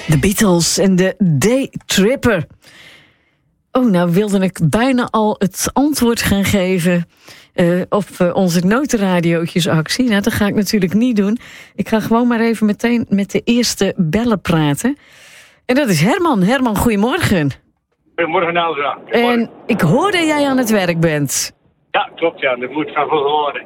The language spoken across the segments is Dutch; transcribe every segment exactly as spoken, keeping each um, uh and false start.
De Beatles en de Daytripper. Oh, nou wilde ik bijna al het antwoord gaan geven uh, op uh, onze notenradiootjesactie. Nou, dat ga ik natuurlijk niet doen. Ik ga gewoon maar even meteen met de eerste bellen praten. En dat is Herman. Herman, goedemorgen. Goedemorgen, Elsa. En ik hoor dat jij aan het werk bent. Ja, klopt, ja. Dat moet van veel horen.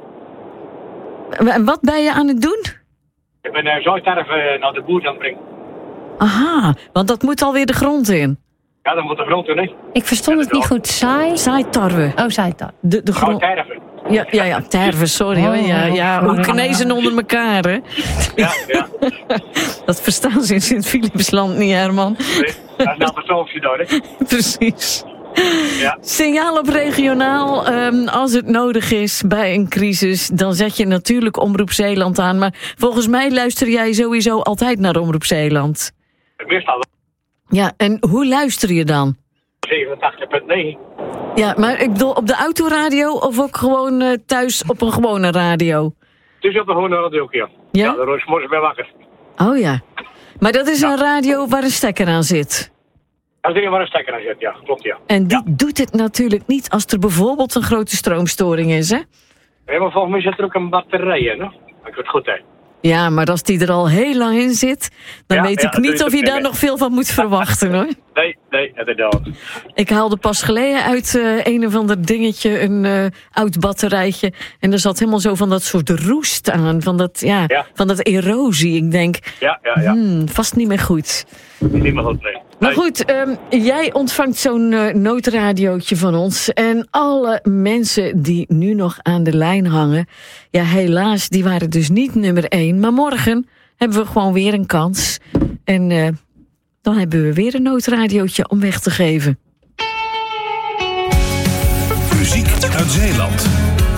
En wat ben je aan het doen? Ik ben uh, zooitarf uh, naar de boer aan het brengen. Aha, want dat moet alweer de grond in. Ja, dan moet de grond in, hè. Ik verstond het niet goed. Saai? Zaaitarwe. Oh, zaaitarwe. De, de grond. Zooitarven. Ja, ja, ja, terven, sorry hoor. Ja, ja, hoe knezen onder elkaar, hè? Ja, ja. Dat verstaan ze in Sint-Philipsland niet, Herman. Nee, dat is nou verstoofje daar, hè. Precies. Ja. Signaal op regionaal. Um, als het nodig is bij een crisis, dan zet je natuurlijk Omroep Zeeland aan. Maar volgens mij luister jij sowieso altijd naar Omroep Zeeland. Meestal wel. Ja, en hoe luister je dan? zevenentachtig komma negen. Ja, maar ik bedoel op de autoradio of ook gewoon uh, thuis op een gewone radio? Dus op de gewone radio, ja. Ja? Ja, daar word ik 's morgens bij wakker. Oh ja. Maar dat is Ja. een radio waar een stekker aan zit. Dat is dingen waar een stekker aan zit, ja. Klopt, ja. En die Ja. doet het natuurlijk niet als er bijvoorbeeld een grote stroomstoring is, hè? Ja, maar volgens mij zit er ook een batterij in, hè. Als ik het goed heb. Ja, maar als die er al heel lang in zit, dan Ja, weet ja, ik dat niet doe je of je toch daar niet nog veel van moet verwachten, hoor. Nee, nee, inderdaad. Ik haalde pas geleden uit uh, een of ander dingetje, een uh, oud batterijtje. En er zat helemaal zo van dat soort roest aan, van dat, ja, Ja. van dat erosie. Ik denk, Ja, ja, ja. hmm, vast niet meer goed. Niet meer goed, nee. Maar Nee. goed, um, jij ontvangt zo'n uh, noodradiootje van ons. En alle mensen die nu nog aan de lijn hangen, ja, helaas, die waren dus niet nummer één. Maar morgen hebben we gewoon weer een kans. En uh, dan hebben we weer een noodradiootje om weg te geven. Muziek uit Zeeland.